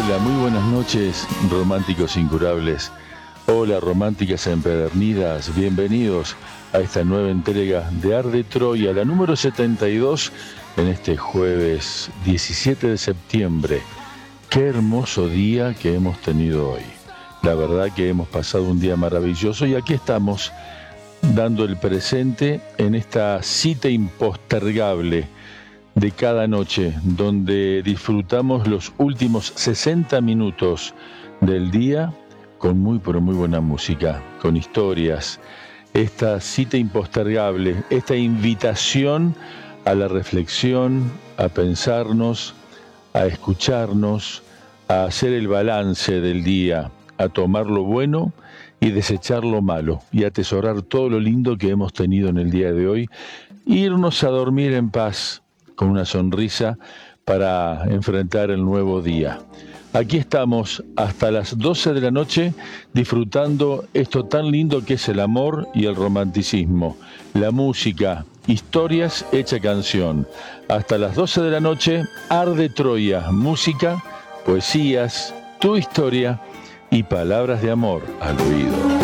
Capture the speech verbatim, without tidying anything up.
Hola, muy buenas noches, románticos incurables. Hola, románticas empedernidas. Bienvenidos a esta nueva entrega de Arde Troya, la número setenta y dos, en este jueves diecisiete de septiembre. Qué hermoso día que hemos tenido hoy. La verdad que hemos pasado un día maravilloso y aquí estamos dando el presente en esta cita impostergable de cada noche, donde disfrutamos los últimos sesenta minutos del día con muy pero muy buena música, con historias. Esta cita impostergable, esta invitación a la reflexión, a pensarnos, a escucharnos, a hacer el balance del día, a tomar lo bueno y desechar lo malo, y atesorar todo lo lindo que hemos tenido en el día de hoy, e irnos a dormir en paz, con una sonrisa para enfrentar el nuevo día. Aquí estamos hasta las doce de la noche disfrutando esto tan lindo que es el amor y el romanticismo, la música, historias hecha canción. Hasta las doce de la noche, Arde Troya, música, poesías, tu historia y palabras de amor al oído.